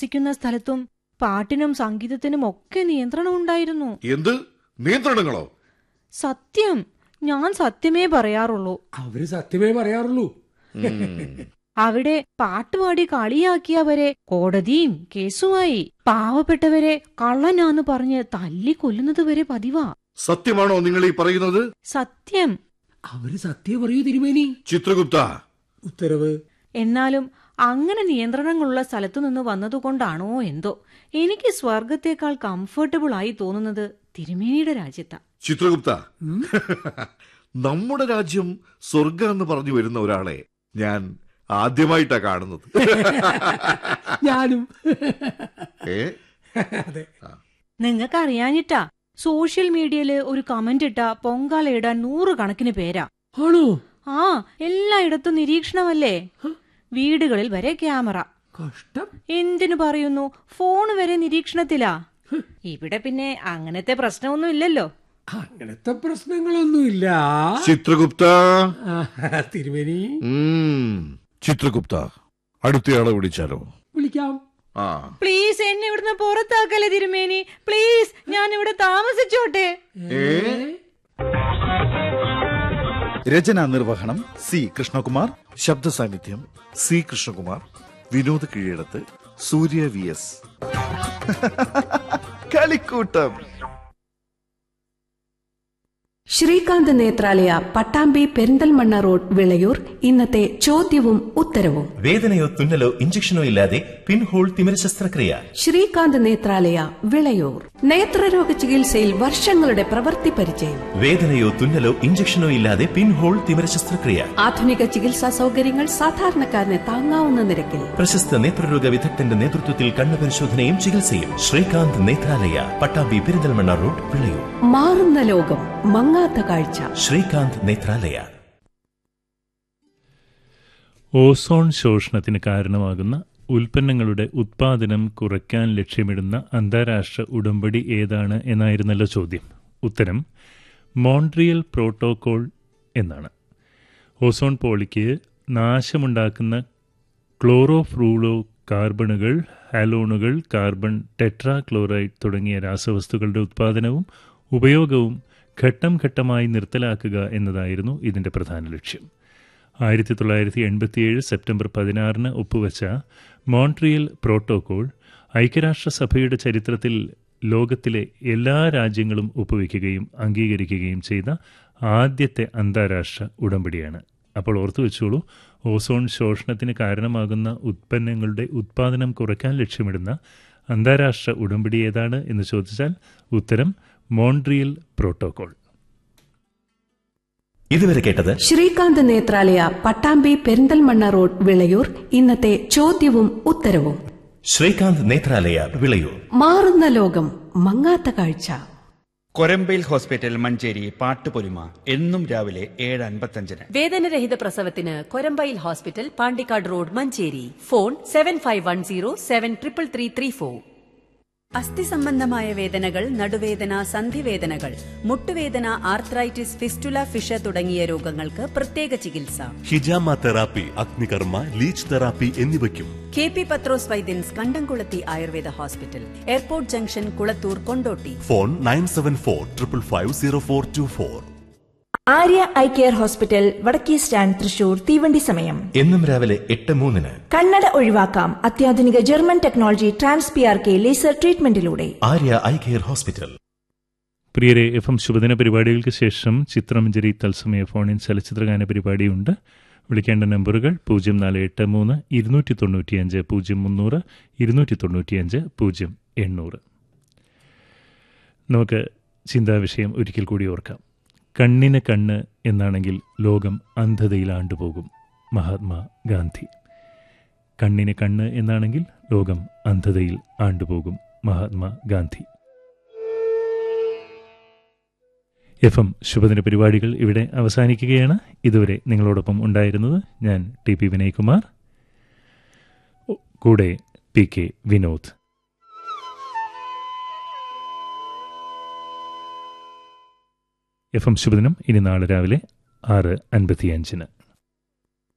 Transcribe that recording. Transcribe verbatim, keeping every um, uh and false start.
താമസിക്കുന്ന സ്ഥലത്തും പാട്ടിനും സംഗീതത്തിനും ഒക്കെ നിയന്ത്രണം ഉണ്ടായിരുന്നു. എന്ത് നിയന്ത്രണങ്ങളോ? സത്യം, ഞാൻ സത്യമേ പറയാറുള്ളൂ. അവര് സത്യമേ പറയാറുള്ളൂ. അവിടെ പാട്ടുപാടി കളിയാക്കിയവരെ കോടതിയും കേസുമായി, പാവപ്പെട്ടവരെ കള്ളനാന്ന് പറഞ്ഞ് തല്ലിക്കൊല്ലുന്നത് വരെ പതിവാ. സത്യമാണോ നിങ്ങൾ ഈ പറയുന്നത്? സത്യം. അവര് സത്യം പറയൂ തിരുമേനി. ചിത്രഗുപ്ത, ഉത്തരവ്. എന്നാലും അങ്ങനെ നിയന്ത്രണങ്ങളുള്ള സ്ഥലത്തു നിന്ന് വന്നതുകൊണ്ടാണോ എന്തോ എനിക്ക് സ്വർഗത്തേക്കാൾ കംഫർട്ടബിൾ ആയി തോന്നുന്നത് തിരുമേനിയുടെ രാജ്യത്താ. ചിത്രഗുപ്ത, നമ്മുടെ രാജ്യം സ്വർഗം എന്ന് പറഞ്ഞു വരുന്ന ഒരാളെ ഞാൻ ആദ്യമായിട്ടാ കാണുന്നത്. ഞാനും. ഏ നിങ്ങൾക്ക് അറിയാഞ്ഞിട്ടാ സോഷ്യൽ മീഡിയയില് ഒരു കമന്റ് ഇട്ടാ പൊങ്കാല ഇടാൻ നൂറുകണക്കിന് പേരാ. ആണോ? ആ, എല്ലായിടത്തും നിരീക്ഷണമല്ലേ. വീടുകളിൽ വരെ ക്യാമറ. കഷ്ടം. എന്തിനു പറയുന്നു, ഫോൺ വരെ നിരീക്ഷണത്തിലാ. ഇവിടെ പിന്നെ അങ്ങനത്തെ പ്രശ്നമൊന്നും ഇല്ലല്ലോ. അങ്ങനത്തെ പ്രശ്നങ്ങളൊന്നുമില്ല. ചിത്രഗുപ്ത, തിരുമേനി. ചിത്രഗുപ്ത, അടുത്തയാളെ വിളിച്ചാലോ? വിളിക്കാം. പ്ലീസ് എന്നെ ഇവിടുന്ന് പുറത്താക്കല്ലേ തിരുമേനി, പ്ലീസ്. ഞാൻ ഇവിടെ താമസിച്ചോട്ടെ. രചന നിർവഹണം സി കൃഷ്ണകുമാർ. ശബ്ദ സാന്നിധ്യം സി കൃഷ്ണകുമാർ, വിനോദ് കീഴടത്ത്, സൂര്യ V S. കളിക്കൂട്ടം. Srikanth Nethralaya, Pattambi Perinthalmanna road, Vilayur. ഇന്നത്തെ ചോദ്യവും ഉത്തരവും. വേദനയോ തുന്നലോ ഇഞ്ചക്ഷനോ ഇല്ലാതെ പിൻഹോൾ തിമിര ശസ്ത്രക്രിയ. ശ്രീകാന്ത് നേത്രാലയ, വിളയൂർ. നേത്രരോഗ ചികിത്സയിൽ വർഷങ്ങളുടെ പ്രവൃത്തി പരിചയം. വേദനയോ തുന്നലോ ഇഞ്ചക്ഷനോ ഇല്ലാതെ പിൻഹോൾ തിമിര ശസ്ത്രക്രിയ. ആധുനിക ചികിത്സാ സൗകര്യങ്ങൾ സാധാരണക്കാരന് താങ്ങാവുന്ന നിരക്കിൽ. പ്രശസ്ത നേത്രരോഗ വിദഗ്ധന്റെ നേതൃത്വത്തിൽ കണ്ണു പരിശോധനയും ചികിത്സയും. ശ്രീകാന്ത് നേത്രാലയ, പട്ടാമ്പി പെരിന്തൽമണ്ണ റോഡ്, വിളയൂർ. മാറുന്ന ലോകം, മങ്ങാത്ത കാഴ്ച. ശ്രീകാന്ത് നേത്രാലയ. ഓസോൺ ശോഷണത്തിന് കാരണമാകുന്ന ഉൽപ്പന്നങ്ങളുടെ ഉത്പാദനം കുറയ്ക്കാൻ ലക്ഷ്യമിടുന്ന അന്താരാഷ്ട്ര ഉടമ്പടി ഏതാണ് എന്നായിരുന്നല്ലോ ചോദ്യം. ഉത്തരം മോൺട്രിയൽ പ്രോട്ടോകോൾ എന്നാണ്. ഓസോൺ പോളിക്ക് നാശമുണ്ടാക്കുന്ന ക്ലോറോഫ്ലൂറോ കാർബണുകൾ, ഹാലോണുകൾ, കാർബൺ ടെട്രാക്ലോറൈഡ് തുടങ്ങിയ രാസവസ്തുക്കളുടെ ഉത്പാദനവും ഉപയോഗവും ഘട്ടം ഘട്ടമായി നിർത്തലാക്കുക എന്നതായിരുന്നു ഇതിൻ്റെ പ്രധാന ലക്ഷ്യം. ആയിരത്തി തൊള്ളായിരത്തി എൺപത്തിയേഴ് സെപ്റ്റംബർ പതിനാറിന് ഒപ്പുവെച്ച മോൺട്രിയൽ പ്രോട്ടോകോൾ ഐക്യരാഷ്ട്രസഭയുടെ ചരിത്രത്തിൽ ലോകത്തിലെ എല്ലാ രാജ്യങ്ങളും ഒപ്പുവെക്കുകയും അംഗീകരിക്കുകയും ചെയ്ത ആദ്യത്തെ അന്താരാഷ്ട്ര ഉടമ്പടിയാണ്. അപ്പോൾ ഓർത്തു വെച്ചോളൂ, ഓസോൺ ശോഷണത്തിന് കാരണമാകുന്ന ഉത്പന്നങ്ങളുടെ ഉത്പാദനം കുറയ്ക്കാൻ ലക്ഷ്യമിടുന്ന അന്താരാഷ്ട്ര ഉടമ്പടി ഏതാണ് എന്ന് ചോദിച്ചാൽ ഉത്തരം മോൺട്രിയൽ പ്രോട്ടോകോൾ. ഇതുവരെ കേട്ടത് ശ്രീകാന്ത് നേത്രാലയ, പട്ടാമ്പി പെരിന്തൽമണ്ണ റോഡ്, വിളയൂർ. ഇന്നത്തെ ചോദ്യവും ഉത്തരവും. ശ്രീകാന്ത് നേത്രാലയ, വിളയൂർ. മാറുന്ന ലോകം, മങ്ങാത്ത കാഴ്ച. കൊരമ്പയിൽ ഹോസ്പിറ്റൽ, മഞ്ചേരി. പാട്ടുപൊലിമ എന്നും രാവിലെ ഏഴ് അൻപത്തഞ്ചിന്. വേദനരഹിത പ്രസവത്തിന് Korambayil hospital, Pandikkad road, Manjeri. Phone seven five one zero seven triple three three four. അസ്ഥി സംബന്ധമായ വേദനകൾ, നടുവേദന, സന്ധിവേദനകൾ, മുട്ടുവേദന, ആർത്രൈറ്റിസ്, ഫിസ്റ്റുല, ഫിഷ തുടങ്ങിയ രോഗങ്ങൾക്ക് പ്രത്യേക ചികിത്സ. ഹിജാമ തെറാപ്പി, അഗ്നികർമ്മ, ലീച്ച് തെറാപ്പി എന്നിവയ്ക്കും കെ പി പത്രോസ് വൈദ്യൻസ്, കണ്ടംകുളത്തി Ayurveda hospital, airport junction, Kulathur, Kondotty. Phone nine seven four triple five zero four to four. Arya eye care hospital, വടക്കേ സ്റ്റാൻഡ്, തൃശൂർ. തീവണ്ടി സമയം എന്നും രാവിലെ എട്ട് മൂന്നിന്. കണ്ണട ഒഴിവാക്കാം അത്യാധുനിക German technology trans P R K laser ട്രീറ്റ്മെന്റിലൂടെ. Arya eye care hospital. പ്രിയരെ, എഫ് എം ശുഭദിന പരിപാടികൾക്ക് ശേഷം ചിത്രമഞ്ജരി തത്സമയ ഫോണിൻ ചലച്ചിത്രഗാന പരിപാടിയുണ്ട്. വിളിക്കേണ്ട നമ്പറുകൾ പൂജ്യം നാല് എട്ട് മൂന്ന് ഇരുന്നൂറ്റി തൊണ്ണൂറ്റിയഞ്ച് പൂജ്യം മുന്നൂറ്, ഇരുന്നൂറ്റി തൊണ്ണൂറ്റിയഞ്ച് പൂജ്യം എണ്ണൂറ്. നമുക്ക് ചിന്താവിഷയം ഒരിക്കൽ കൂടി ഓർക്കാം. കണ്ണിന് കണ്ണ് എന്നാണെങ്കിൽ ലോകം അന്ധതയിൽ ആണ്ടുപോകും. മഹാത്മാ ഗാന്ധി. കണ്ണിന് കണ്ണ് എന്നാണെങ്കിൽ ലോകം അന്ധതയിൽ ആണ്ടുപോകും. മഹാത്മാ ഗാന്ധി. എഫ് എം ശുഭദിന പരിപാടികൾ ഇവിടെ അവസാനിക്കുകയാണ്. ഇതുവരെ നിങ്ങളോടൊപ്പം ഉണ്ടായിരുന്നത് ഞാൻ ടി പി വിനയ്കുമാർ, കൂടെ P K Vinod. F M ശുഭദിനം ഇനി നാളെ രാവിലെ ആറ് അൻപത്തിയഞ്ചിന്.